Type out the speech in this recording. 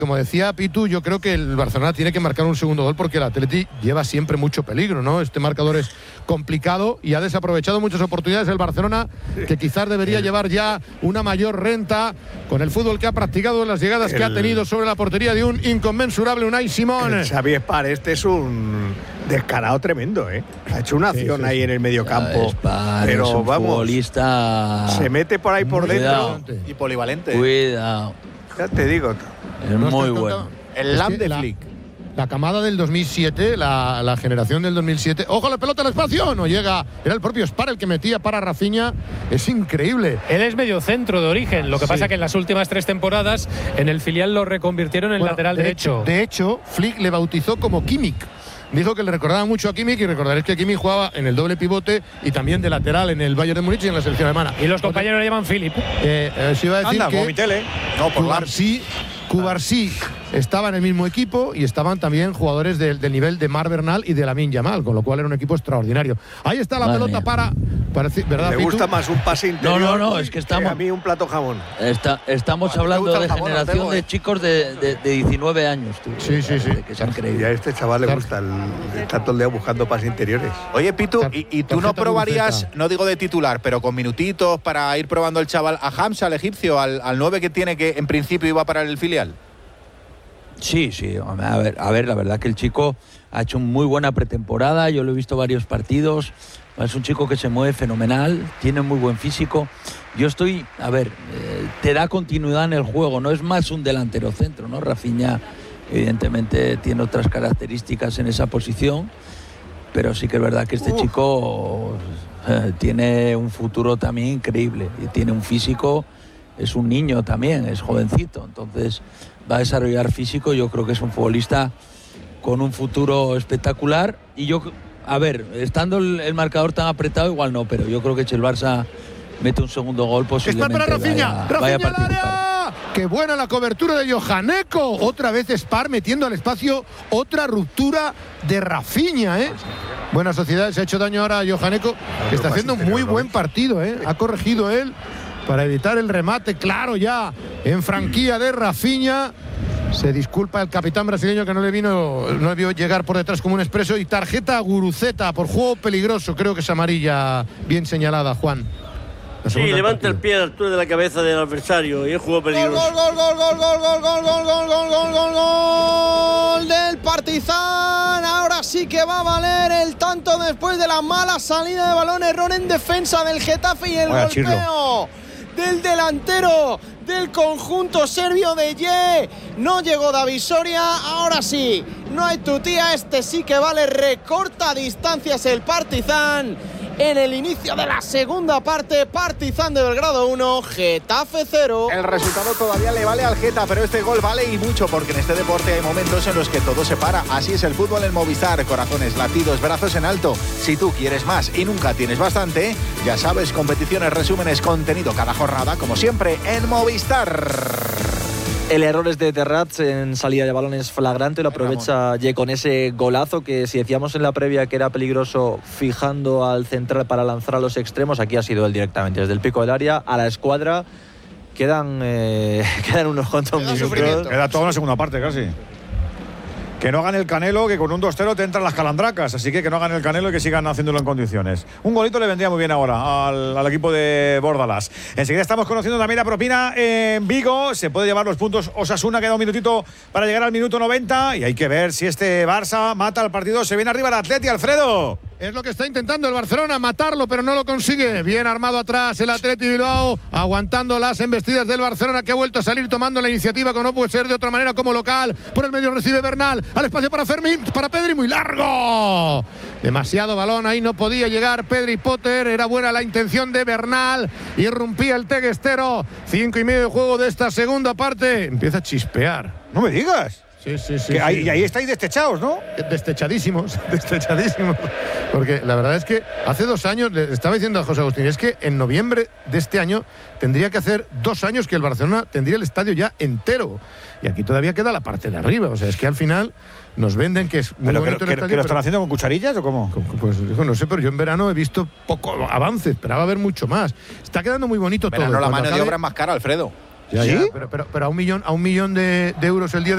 Como decía Pitu, yo creo que el Barcelona tiene que marcar un segundo gol porque el Atleti lleva siempre mucho peligro, ¿no? Este marcador es complicado y ha desaprovechado muchas oportunidades el Barcelona, que quizás debería llevar ya una mayor renta con el fútbol que ha practicado, las llegadas que ha tenido sobre la portería de un inconmensurable Unai Simón. Xavi Espar, este es un descarado tremendo, ¿eh? Ha hecho una acción ahí en el mediocampo. Espar, pero es un vamos, futbolista. se mete por ahí por Cuidado. dentro Y polivalente. Cuidado. Ya te digo. Es muy bueno. El Lam de Flick. La camada del 2007, la generación del 2007. ¡Ojo, la pelota al espacio! No llega. Era el propio Spar el que metía para Rafinha. Es increíble. Él es mediocentro de origen. Lo que pasa que en las últimas 3 temporadas en el filial lo reconvirtieron en lateral derecho. De hecho, Flick le bautizó como Kimmich. Dijo que le recordaba mucho a Kimmich y recordaréis que Kimmich jugaba en el doble pivote y también de lateral en el Bayern de Múnich y en la selección alemana. Y los compañeros le llaman Philip. Se iba a decir que Vomitele. No, por Lam. Cubarsí estaba en el mismo equipo y estaban también jugadores del nivel de Mar Bernal y de Lamine Yamal, con lo cual era un equipo extraordinario. Ahí está la pelota para ¿verdad, Me Pitu? gusta más un pase interior. No, es que estamos. A mí un plato jamón. Estamos ¿A ti te hablando gusta el de jamón, generación Ortego, de chicos de 19 años. Tú, Sí. Que es Y a increíble. este chaval le gusta está todo el día buscando pases interiores. Oye, Pitu, ¿y tú no Tarjeta probarías, Guruceta. no digo de titular, pero con minutitos para ir probando el chaval a Hamza, al egipcio, al 9 que tiene, que en principio iba para el filial? Sí. A ver, la verdad que el chico ha hecho muy buena pretemporada. Yo lo he visto varios partidos. Es un chico que se mueve fenomenal, tiene muy buen físico. Yo estoy, te da continuidad en el juego, no es más un delantero centro, ¿no? Rafinha, evidentemente, tiene otras características en esa posición, pero sí que es verdad que este chico tiene un futuro también increíble y tiene un físico, es un niño también, es jovencito, entonces va a desarrollar físico. Yo creo que es un futbolista con un futuro espectacular y yo, estando el marcador tan apretado igual no, pero yo creo que si el Barça mete un segundo gol posiblemente para Rafinha, vaya a Rafinha al participar. área. ¡Qué buena la cobertura de Johaneko! Otra vez Spar metiendo al espacio, otra ruptura de Rafinha, ¿eh? Buena sociedad, se ha hecho daño ahora a Johaneko, que está haciendo un muy buen partido, ¿eh? Ha corregido él para evitar el remate, claro, ya en franquía de Rafinha. Se disculpa el capitán brasileño que no le vio llegar por detrás como un expreso. Y tarjeta a Guruceta por juego peligroso, creo que es amarilla, bien señalada, Juan. Sí, levanta el pie a la altura de la cabeza del adversario y es juego peligroso. Gol del Partizan. Ahora sí que va a valer el tanto después de la mala salida de balón, error en defensa del Getafe y el golpeo del delantero del conjunto serbio de Ye. No llegó David Soria, ahora sí, no hay tutía, este sí que vale, recorta distancias el Partizan. En el inicio de la segunda parte, Partizan de Belgrado 1, Getafe 0. El resultado todavía le vale al Geta, pero este gol vale y mucho, porque en este deporte hay momentos en los que todo se para. Así es el fútbol en Movistar. Corazones, latidos, brazos en alto. Si tú quieres más y nunca tienes bastante, ya sabes, competiciones, resúmenes, contenido cada jornada, como siempre, en Movistar. El error es de Terrats en salida de balón es flagrante, lo aprovecha Ye con ese golazo que, si decíamos en la previa que era peligroso fijando al central para lanzar a los extremos, aquí ha sido él directamente desde el pico del área a la escuadra. Quedan unos cuantos minutos. Queda toda una segunda parte casi. Que no hagan el Canelo, que con un 2-0 te entran las calandracas. Así que no hagan el Canelo y que sigan haciéndolo en condiciones. Un golito le vendría muy bien ahora al equipo de Bordalás. Enseguida estamos conociendo también la propina en Vigo. Se puede llevar los puntos Osasuna. Queda un minutito para llegar al minuto 90. Y hay que ver si este Barça mata el partido. Se viene arriba el Atleti, Alfredo. Es lo que está intentando el Barcelona, matarlo, pero no lo consigue. Bien armado atrás el Atleti Bilbao, aguantando las embestidas del Barcelona, que ha vuelto a salir tomando la iniciativa, como no puede ser de otra manera, como local. Por el medio recibe Bernal, al espacio para Fermín, para Pedri, muy largo. Demasiado balón, ahí no podía llegar Pedri Potter. Era buena la intención de Bernal. Irrumpía el teguestero. 5:30 de juego de esta segunda parte. Empieza a chispear. No me digas. Sí. Y ahí estáis destechados, ¿no? Destechadísimos. Porque la verdad es que hace 2 años, le estaba diciendo a José Agustín, es que en noviembre de este año tendría que hacer 2 años que el Barcelona tendría el estadio ya entero. Y aquí todavía queda la parte de arriba. O sea, es que al final nos venden que es muy bonito el estadio. ¿Que lo están haciendo con cucharillas o cómo? Pues no sé, pero yo en verano he visto poco avance, esperaba ver mucho más. Está quedando muy bonito todo. Pero la mano de obra es más cara, Alfredo. ¿Sí? Pero a un millón de euros el día de